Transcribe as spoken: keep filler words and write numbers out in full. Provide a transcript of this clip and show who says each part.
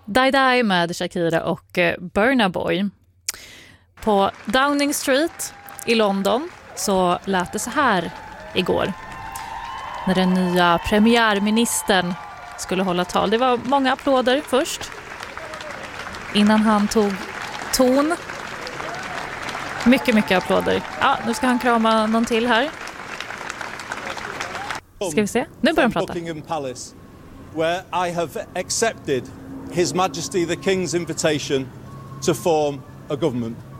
Speaker 1: Die Die med Shakira och Burna Boy. På Downing Street i London så lät det så här igår när den nya premiärministern skulle hålla tal. Det var många applåder först innan han tog ton. Mycket, mycket applåder. Ja, nu ska han krama någon till här. Ska vi se? Nu börjar han prata.
Speaker 2: Buckingham Palace, where I have accepted His Majesty the King's invitation to form a government.